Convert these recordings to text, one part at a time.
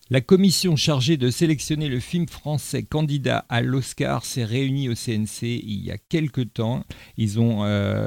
La commission chargée de sélectionner le film français candidat à l'Oscar s'est réunie au CNC il y a quelque temps. Ils ont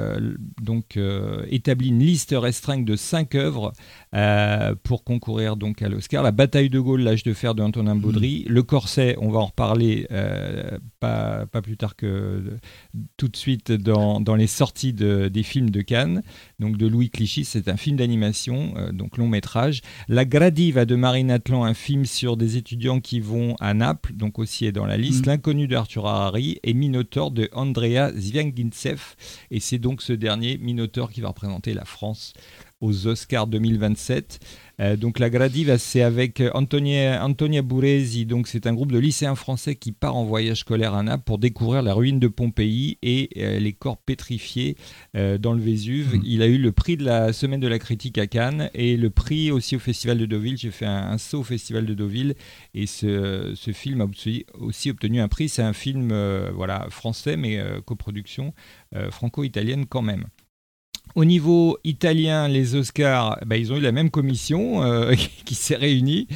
établi une liste restreinte de 5 œuvres pour concourir donc à l'Oscar. La bataille de Gaulle, l'âge de fer de Antonin Baudry. Le Corset, on va en reparler pas plus tard que tout de suite dans les sorties des films de Cannes. Donc de Louis Clichy, c'est un film d'animation, donc long métrage. La Gradiva de Marine Atlan, un film sur des étudiants qui vont à Naples, donc aussi est dans la liste. L'Inconnu de Arthur Harari et Minotaure de Andrea Zviagintsev. Et c'est donc ce dernier, Minotaure, qui va représenter la France aux Oscars 2027. Donc la Gradiva, c'est avec Antonia Buresi, donc c'est un groupe de lycéens français qui part en voyage scolaire à Naples pour découvrir la ruine de Pompéi et les corps pétrifiés dans le Vésuve. Il a eu le prix de la Semaine de la Critique à Cannes et le prix aussi au Festival de Deauville. J'ai fait un saut au Festival de Deauville et ce film a aussi obtenu un prix. C'est un film français mais coproduction franco-italienne quand même. Au niveau italien, les Oscars, ils ont eu la même commission qui s'est réunie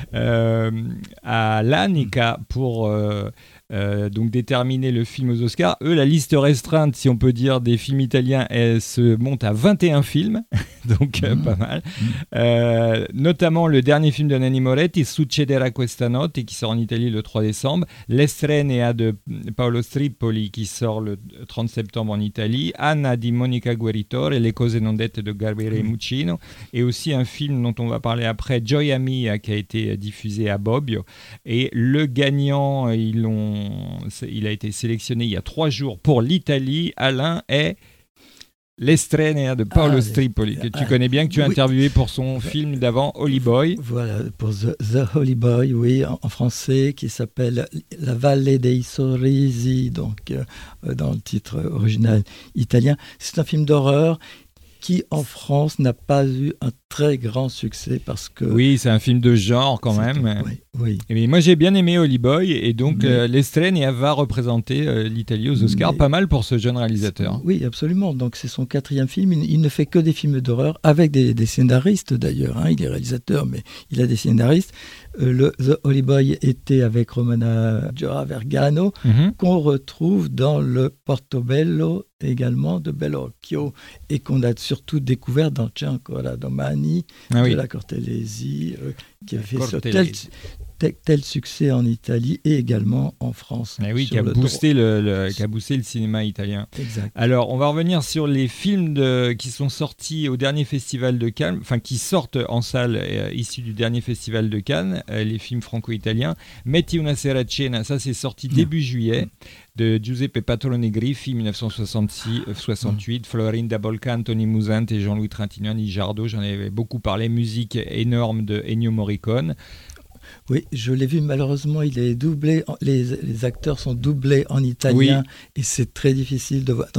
à l'Anica pour donc déterminer le film aux Oscars. Eux, la liste restreinte, si on peut dire, des films italiens, elle se monte à 21 films, donc pas mal. Notamment le dernier film de Nanni Moretti, Succederà questa notte, qui sort en Italie le 3 décembre. L'Estrenea de Paolo Stripoli, qui sort le 30 septembre en Italie. Anna di Monica Gueritore, Le cose non dette de Gabriele Muccino. Et aussi un film dont on va parler après, Gioia Mia, qui a été diffusé à Bobbio. Et le gagnant, il a été sélectionné il y a 3 jours pour l'Italie. Alain est l'Estrenea de Paolo Stripoli, que tu connais bien, que tu as interviewé pour son film d'avant, Holy Boy. Voilà, pour The Holy Boy, oui, en français, qui s'appelle La Valle dei Sorrisi, donc dans le titre original italien. C'est un film d'horreur qui, en France, n'a pas eu un très grand succès parce que... Oui, c'est un film de genre quand même. Oui. Et moi, j'ai bien aimé Holy Boy et donc l'Estrenea va représenter l'Italie aux Oscars, pas mal pour ce jeune réalisateur. Oui, absolument. Donc c'est son 4e film. Il ne fait que des films d'horreur avec des scénaristes d'ailleurs. Il est réalisateur, mais il a des scénaristes. The Holy Boy était avec Romana Giora-Vergano, qu'on retrouve dans le Portobello également de Bellocchio et qu'on a surtout découvert dans Gianco Domani de la Cortellesi, qui a fait tel succès en Italie et également en France. Mais oui, qui a boosté le cinéma italien. Exact. Alors, on va revenir sur les films qui sont sortis au dernier festival de Cannes, enfin qui sortent en salle issus du dernier festival de Cannes, les films franco-italiens. Metti una sera a cena, ça c'est sorti début juillet, de Giuseppe Paolo-Negri, film 1968, Florinda Bolcan, Tony Musante et Jean-Louis Trintignant, Jardo, j'en avais beaucoup parlé, musique énorme de Ennio Morricone. Oui, je l'ai vu, malheureusement, il est doublé, les acteurs sont doublés en italien et c'est très difficile de voir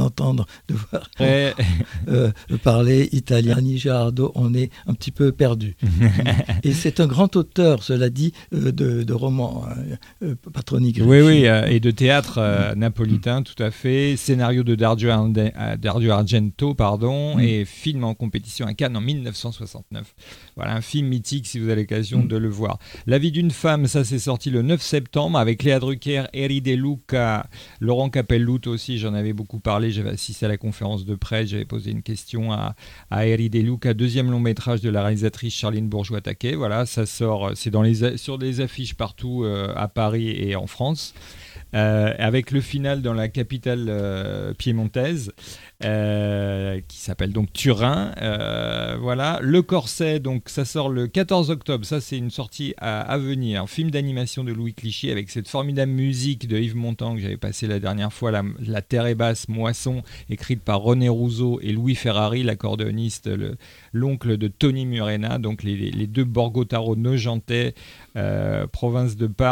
parler italien. Giardo, on est un petit peu perdu. Et c'est un grand auteur, cela dit, de romans, Paolo-Negri. Oui, et de théâtre napolitain, tout à fait. Scénario de Dario Argento, et film en compétition à Cannes en 1969. Voilà, un film mythique si vous avez l'occasion de le voir. La vie d'une femme, ça c'est sorti le 9 septembre avec Léa Drucker, Eri De Luca, Laurent Capelluto aussi, j'en avais beaucoup parlé, j'avais assisté à la conférence de presse, j'avais posé une question à Eri De Luca, 2e long métrage de la réalisatrice Charline Bourgeois-Taquet. Voilà, ça sort, c'est sur des affiches partout à Paris et en France. Avec le final dans la capitale piémontaise qui s'appelle donc Turin. Voilà. Le Corset, donc ça sort le 14 octobre, ça c'est une sortie à venir, un film d'animation de Louis Clichy avec cette formidable musique de Yves Montand que j'avais passé la dernière fois, la Terre est basse, Moisson, écrite par René Rousseau et Louis Ferrari, l'accordéoniste, l'oncle de Tony Murena, donc les deux Borgo Taro Nogentais, province de Parme.